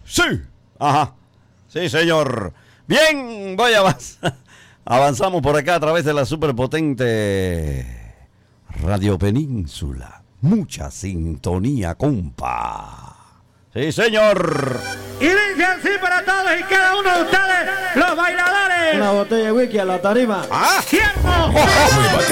Sí. Ajá. Sí, señor. Bien, voy a avanzar. Avanzamos por acá a través de la superpotente Radio Península. Mucha sintonía, compa. Sí, señor. Y dice así para todos y cada uno de ustedes, los bailadores. Una botella de whisky a la tarima. ¡Ah! ¡Cierto!